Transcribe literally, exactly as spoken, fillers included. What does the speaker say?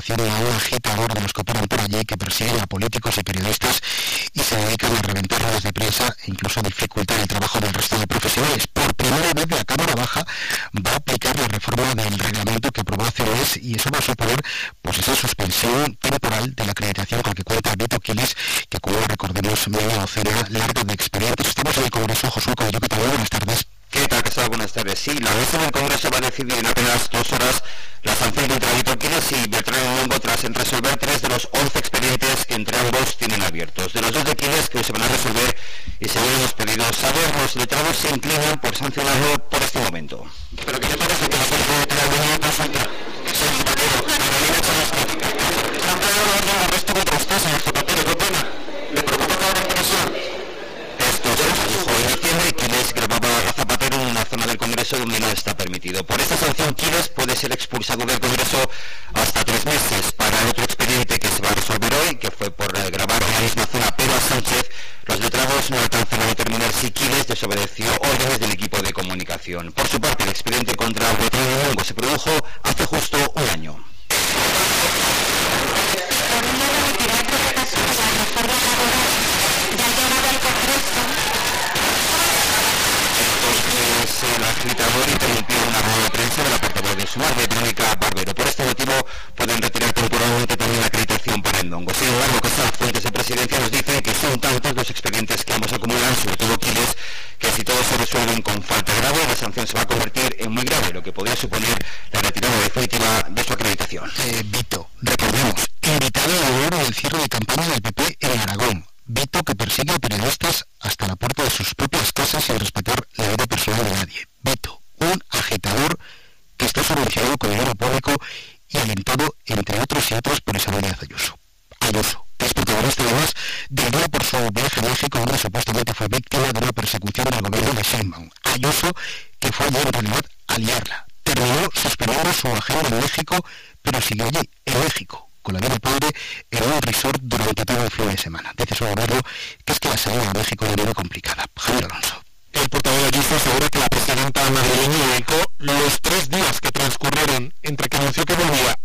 relación a un agitador de los que operan por allí, que persiguen a políticos y periodistas y se dedican a reventar ruedas de prensa e incluso a dificultar el trabajo del resto de profesionales. Por primera vez la Cámara Baja va a aplicar la reforma del reglamento que aprobó hace un mes y eso va a suponer pues esa suspensión temporal de la acreditación con que cuenta Vito Quiles, que como recordemos media docena larga de expedientes. Estamos en el Congreso. Josué Coello, ¿qué tal? Buenas tardes. ¿Qué tal? ¿Qué tal? Buenas tardes. Sí, la mesa del Congreso va a decidir en apenas dos horas la sanción contra Vito Quiles y Bertrán Endongo tras resolver tres de los once expedientes que entre ambos tienen abiertos. De los dos de Quiles que hoy se van a resolver y según hemos pedido saber, los letrados se inclinan por sancionarlo por este momento. Pero ¿qué te parece que la sanción de la línea no salga? Sí, Zapatero, Carolina Chamasca. Están pagando la orden de arresto contra usted, señor Zapatero. ¿Qué pena? ¿Le preocupa la represión? Esto se produjo en diciembre y Quiles grababa a Zapatero en una zona del Congreso donde no está permitido. Por esta sanción, Quiles puede ser expulsado del Congreso hasta tres meses. Para el otro expediente que se va a resolver hoy, que fue por eh, grabar en la misma zona pero a Sánchez, los letrados no alcanzan a determinar si Quiles desobedeció órdenes del equipo de comunicación. Por su parte, el expediente contra Bertrán Endongo se produjo hace justo un año. El agitador interrumpió una rueda de prensa de la portavoz de Sumar, de Verónica Barbero. Por este motivo pueden retirar temporalmente también la acreditación para Endongo. Sin embargo, que estas fuentes de presidencia nos dicen que son tantos los expedientes que ambos acumulan, sobre todo Quiles, que si todos se resuelven con falta grave, la sanción se va a convertir en muy grave, lo que podría suponer la retirada definitiva de su acreditación. Eh, Vito, recordemos, invitado a honor del cierre de campaña del P P en Aragón. Vito que persigue a periodistas hasta la puerta de sus propias casas sin respetar la vida personal de nadie. Vito, un agitador que está subvencionado con dinero público y alentado, entre otros y otros, por Isabel Díaz Ayuso. Ayuso, que es protagonista además del día por su viaje a México, donde supuestamente fue víctima de una persecución del gobierno de Sheinbaum. Ayuso, que fue allí en realidad a liarla. Terminó suspendiendo su agenda en México, pero siguió allí, en México, con la vida padre, en un resort durante todo el fin de semana. Dice su gobierno que es que la salida a México era muy complicada. Javier Alonso. El portavoz de Ayuso asegura que la presidenta madrileña dedicó los tres días que transcurrieron entre que anunció que volvía